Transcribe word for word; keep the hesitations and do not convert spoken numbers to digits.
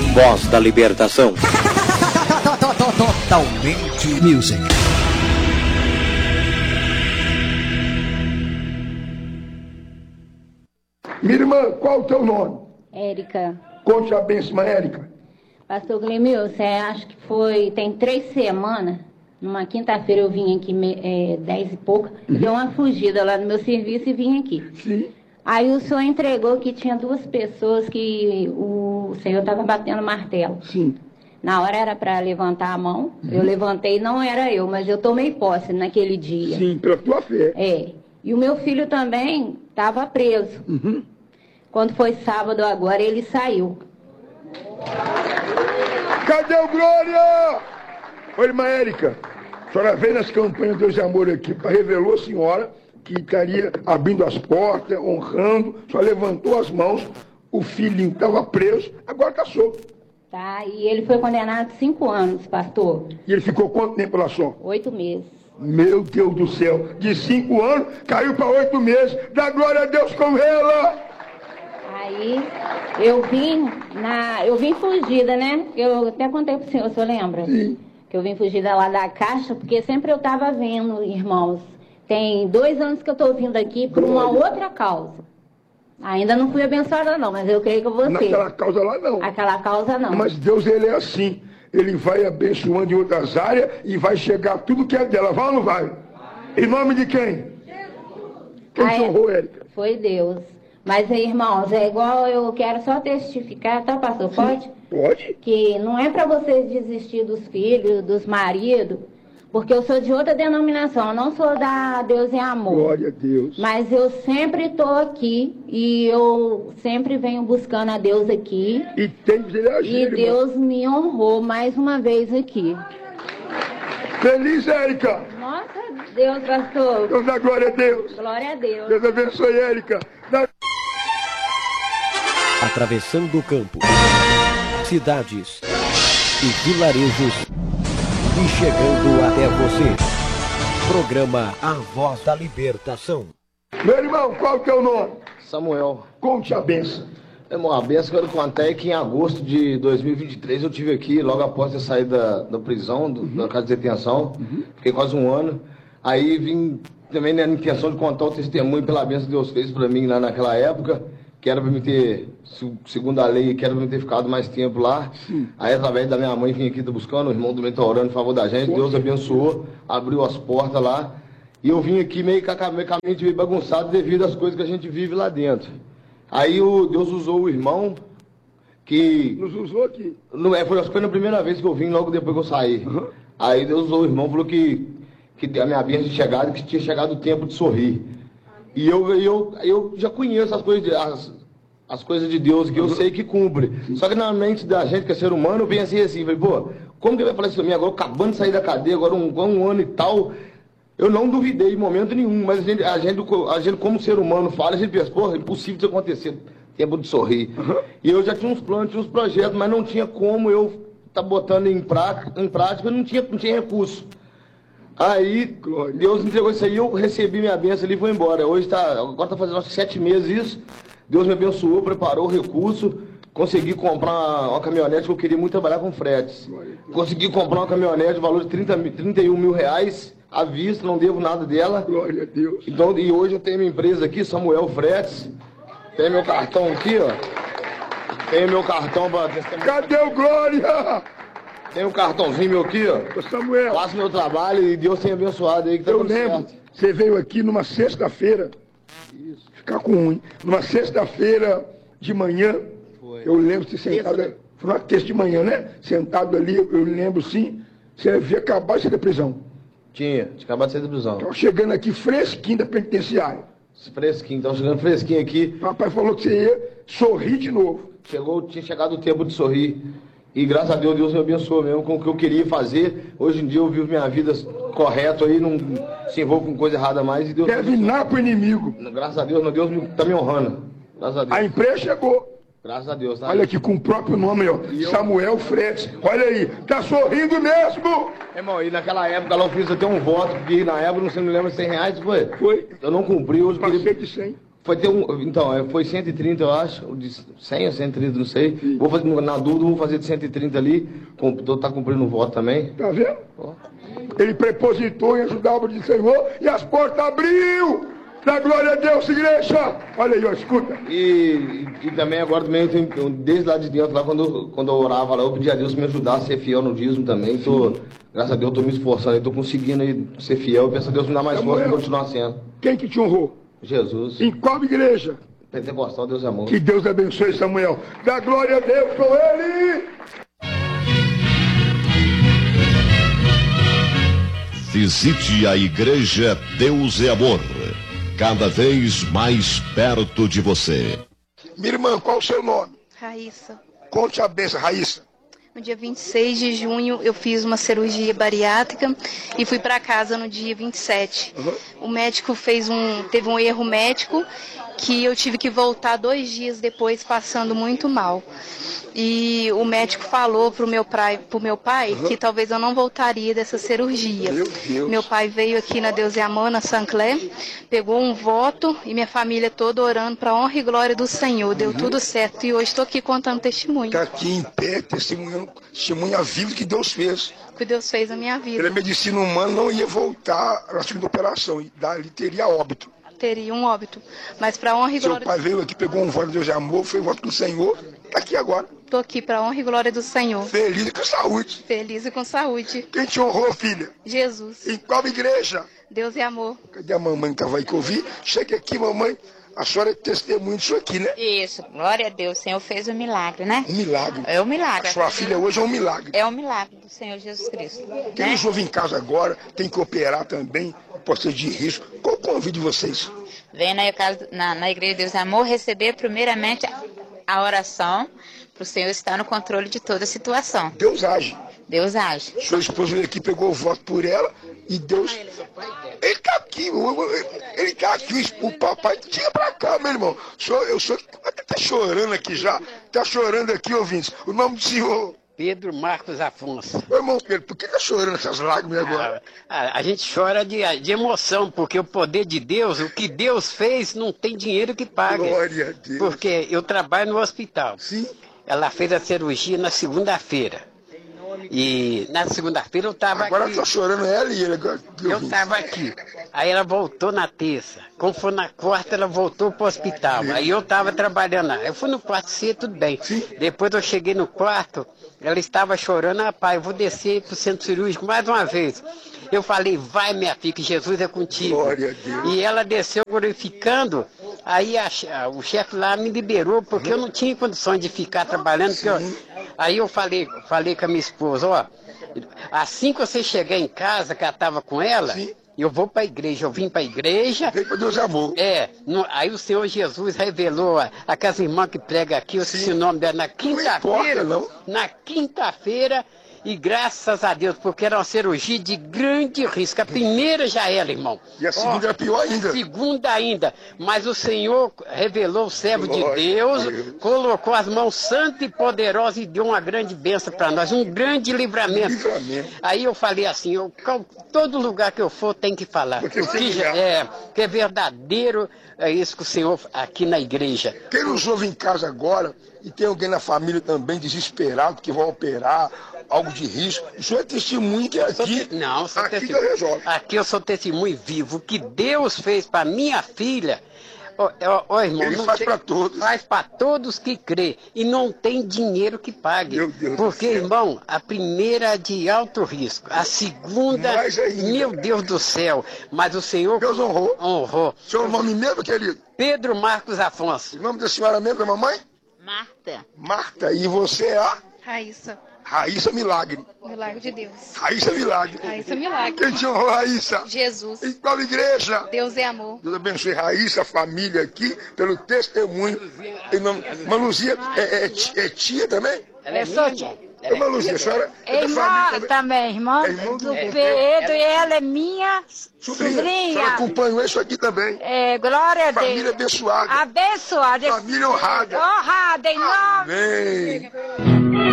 Voz da Libertação. Totalmente Music. Minha irmã, qual o teu nome? Érica. Conte a bênção, Érica. Pastor Glemil, você acha que foi, tem três semanas, numa quinta-feira eu vim aqui, é, dez e pouco, uhum. Deu uma fugida lá no meu serviço e vim aqui. Sim. Aí o senhor entregou que tinha duas pessoas que o senhor estava batendo martelo. Sim. Na hora era para levantar a mão, uhum. Eu levantei, não era eu, mas eu tomei posse naquele dia. Sim, pela tua fé. É. E o meu filho também estava preso. Uhum. Quando foi sábado agora, ele saiu. Cadê o Glória? Oi, irmã Érica, a senhora veio nas campanhas Deus e Amor aqui, revelou a senhora que estaria abrindo as portas, honrando, só levantou as mãos, o filhinho estava preso, agora está solto. Tá, e ele foi condenado a cinco anos, pastor. E ele ficou quanto tempo lá só? Oito meses. Meu Deus do céu, de cinco anos caiu para oito meses, dá glória a Deus com ela. Aí eu vim na. Eu vim fugida, né? Eu até contei pro senhor, o senhor lembra? Sim. Que eu vim fugida lá da caixa, porque sempre eu estava vendo, irmãos. Tem dois anos que eu estou vindo aqui por uma outra causa. Ainda não fui abençoada, não, mas eu creio que eu vou ser. Naquela causa lá, não. Aquela causa, não. Mas Deus, ele é assim. Ele vai abençoando em outras áreas e vai chegar tudo que é dela. Vai ou não vai? Em nome de quem? Quem te honrou, Érica? Foi Deus. Mas, irmãos, é igual, eu quero só testificar, tá, pastor? Pode? Sim, pode. Que não é para vocês desistir dos filhos, dos maridos, porque eu sou de outra denominação, eu não sou da Deus e Amor. Glória a Deus. Mas eu sempre estou aqui e eu sempre venho buscando a Deus aqui. E tem que agir, E Deus irmão. me honrou mais uma vez aqui. Feliz, Érica. Nossa, Deus, pastor. Deus dá glória a Deus. Glória a Deus. Deus abençoe, Érica. Dá... Atravessando o campo, cidades e vilarejos e chegando até você. Programa A Voz da Libertação. Meu irmão, qual é o teu nome? Samuel. Conte a benção. Irmão, a benção que eu contei é que em agosto de dois mil e vinte e três eu tive aqui, logo após eu sair da, da prisão, do, uhum. da casa de detenção. Uhum. Fiquei quase um ano. Aí vim também na intenção de contar o testemunho pela benção que Deus fez para mim lá naquela época, que era para me ter, segundo a lei, que era para me ter ficado mais tempo lá. Sim. Aí através da minha mãe vim aqui, tô buscando, o irmão do meu tá orando em favor da gente, Deus abençoou, abriu as portas lá. E eu vim aqui meio que a mente meio bagunçado devido às coisas que a gente vive lá dentro. Aí o Deus usou o irmão que... Nos usou aqui? Não, é, foi, foi na primeira vez que eu vim, logo depois que eu saí. Uhum. Aí Deus usou o irmão, falou que, que a minha bênção tinha chegado, que tinha chegado o tempo de sorrir. E eu, eu, eu já conheço as coisas, de, as, as coisas de Deus, que eu sei que cumpre. Só que na mente da gente, que é ser humano, eu pensei assim, falei, pô, como que ele vai falar isso pra mim agora, acabando de sair da cadeia, agora um, um ano e tal... Eu não duvidei em momento nenhum, mas a gente, a gente, a gente como ser humano fala, a gente pensa, porra, é impossível isso acontecer, tempo de sorrir. Uhum. E eu já tinha uns planos, tinha uns projetos, mas não tinha como eu estar tá botando em prática, em prática, não tinha, não tinha recurso. Aí, Glória. Deus entregou isso aí, eu recebi minha bênção ali e vou embora. Hoje tá, agora está fazendo acho, sete meses isso, Deus me abençoou, preparou o recurso, consegui comprar uma, uma caminhonete, que eu queria muito trabalhar com fretes. Consegui comprar uma caminhonete de valor de trinta, trinta e um mil reais, à vista, não devo nada dela. Glória a Deus. Então, e hoje eu tenho minha empresa aqui, Samuel Fretes. Tem meu cartão aqui, ó. Tem meu cartão para testemunhar. Cadê o Glória? Tem um cartãozinho meu aqui, ó. Ô Samuel. Faço meu trabalho e Deus tem abençoado aí que tá eu tudo lembro, certo. Você veio aqui numa sexta-feira. Isso. Ficar com um, hein? Numa sexta-feira de manhã. Foi. Eu lembro você sentado. Terça. Foi uma terça de manhã, né? Sentado ali, eu lembro sim. Você havia acabado de sair da prisão. Tinha, tinha acabado de sair da prisão. Estava chegando aqui fresquinho da penitenciária. Fresquinho, estava chegando fresquinho aqui. O papai falou que você ia sorrir de novo. Chegou, tinha chegado o tempo de sorrir. E graças a Deus, Deus me abençoou mesmo com o que eu queria fazer. Hoje em dia eu vivo minha vida correto aí, não se envolvo com coisa errada mais. E Deus deve nada pro inimigo. Graças a Deus, Deus está me honrando. Graças a Deus. A empresa chegou. Graças a Deus. Tá olha aqui, com o próprio nome, ó. Samuel Fretes. Olha aí, tá sorrindo mesmo. Irmão, e naquela época lá eu fiz até um voto, porque na época, não sei, não lembro, cem reais, foi? Foi. Eu não cumpri, hoje passei queria... de cem. Foi ter um, então, foi cento e trinta, eu acho, de cem ou cento e trinta, não sei. Sim. Vou fazer, na dúvida, vou fazer de cento e trinta ali, tá cumprindo o voto também. Tá vendo? Oh. Ele prepositou em ajudar a obra do Senhor e as portas abriu! Da glória a Deus, igreja! Olha aí, ó, escuta. E, e, e também agora, também, eu tenho, desde lá de dentro, lá quando, quando eu orava lá, eu pedi a Deus me ajudar a ser fiel no dízimo também. Tô, graças a Deus, eu tô me esforçando, eu tô conseguindo aí ser fiel. Eu peço a Deus me dar mais força e continuar sendo. Quem que te honrou? Jesus. Em qual igreja? Pentecostal, Deus é amor. Que Deus abençoe, Samuel. Dá glória a Deus com ele! Visite a Igreja Deus é Amor, cada vez mais perto de você. Minha irmã, qual o seu nome? Raíssa. Conte a benção, Raíssa. No dia vinte e seis de junho eu fiz uma cirurgia bariátrica e fui para casa no dia vinte e sete. Uhum. O médico fez um, teve um erro médico que eu tive que voltar dois dias depois passando muito mal. E o médico falou pro meu pai, pro meu pai uhum. que talvez eu não voltaria dessa cirurgia. Meu Deus. Meu pai veio aqui na Deus e Amor, na Sancler, pegou um voto e minha família toda orando para a honra e glória do Senhor. Deu uhum. tudo certo e hoje estou aqui contando testemunho. Está aqui em pé, testemunhando, testemunha viva que Deus fez. Que Deus fez na minha vida. Pela medicina humana não ia voltar na segunda operação, e dali teria óbito. Teria um óbito, mas para honra e glória... Seu pai veio aqui, pegou um voto de Deus de amor, foi o voto do Senhor, está aqui agora. Estou aqui para honra e glória do Senhor. Feliz e com saúde. Feliz e com saúde. Quem te honrou, filha? Jesus. Em qual igreja? Deus é amor. Cadê a mamãe que estava aí que eu vi? Chega aqui, mamãe. A senhora é testemunha disso aqui, né? Isso, glória a Deus, o Senhor fez um milagre, né? Um milagre. É um milagre. A sua filha hoje é um milagre. É um milagre do Senhor Jesus Cristo. Quem né? nos ouve em casa agora, tem que operar também, pode ser de risco. Qual o convite de vocês? Vem na, na, na Igreja de Deus Amor receber primeiramente a oração, para o Senhor estar no controle de toda a situação. Deus age. Deus age. Seu esposo veio aqui, pegou o voto por ela e Deus... Ele tá aqui, ele tá aqui, o papai tinha pra cá, meu irmão. Eu sou, até tá chorando aqui já, tá chorando aqui, ouvintes. O nome do senhor... Pedro Marcos Afonso. Meu irmão Pedro, por que tá chorando essas lágrimas agora? Ah, a, a gente chora de, de emoção, porque o poder de Deus, o que Deus fez, não tem dinheiro que pague. Glória a Deus. Porque eu trabalho no hospital. Sim. Ela fez a cirurgia na segunda-feira. E na segunda-feira eu estava aqui. Agora tá chorando ela e ele agora. Eu estava aqui. Aí ela voltou na terça. Como foi na quarta, ela voltou para o hospital. Aí eu estava trabalhando lá. Eu fui no quarto C, tudo bem. Sim. Depois eu cheguei no quarto, ela estava chorando. Ah, pai, eu vou descer para o centro cirúrgico mais uma vez. Eu falei, vai minha filha, que Jesus é contigo. Glória a Deus. E ela desceu glorificando. Aí a, o chefe lá me liberou, porque eu não tinha condições de ficar trabalhando. Porque eu, aí eu falei, falei com a minha esposa, ó, assim que você chegar em casa, que ela estava com ela, sim, eu vou para a igreja. Eu vim para a igreja. Vem para Deus amor. É, no, aí o Senhor Jesus revelou a, aquelas irmãs que pregam aqui, eu esqueci o nome dela, na quinta-feira. Na quinta-feira. E graças a Deus, porque era uma cirurgia de grande risco. A primeira já era, irmão. E a segunda era pior ainda. Segunda ainda. Mas o Senhor revelou o servo de Deus, Deus, colocou as mãos santas e poderosas e deu uma grande bênção para nós, um grande livramento. livramento. Aí eu falei assim, eu, todo lugar que eu for tem que falar. Porque que, é, que é verdadeiro, é isso que o Senhor aqui na igreja. Quem nos ouve em casa agora, e tem alguém na família também desesperado, que vai operar, algo de risco, o senhor é testemunho que aqui, te... não, sou aqui testemunho. que eu resolvo. Aqui eu sou testemunho vivo. O que Deus fez para minha filha, ó, ó, ó, irmão, ele faz tem... para todos. Faz para todos que crê. E não tem dinheiro que pague. Meu Deus porque, do céu. Irmão, a primeira é de alto risco. A segunda, meu Deus do céu. Mas o Senhor Deus honrou. honrou. Seu nome mesmo, querido? Pedro Marcos Afonso. O nome da senhora mesmo, da mamãe? Marta. Marta. E você é a? Raíssa. Raíssa Milagre. Milagre de Deus. Raíssa Milagre. Raíssa Milagre. Quem te honrou, Raíssa? Jesus. Em qual igreja? Deus é amor. Deus abençoe Raíssa, a família aqui, pelo testemunho. Em nome... Manuzia é, é, é tia também? Ela é sua tia. É Manuzia, a senhora é irmã também, também irmã, é irmão do, do Pedro, ela... e ela é minha sobrinha. sobrinha. A senhora acompanhou isso aqui também. É, glória a Deus. Família abençoada. Abençoada. Família honrada. Honrada, em nome. Amém.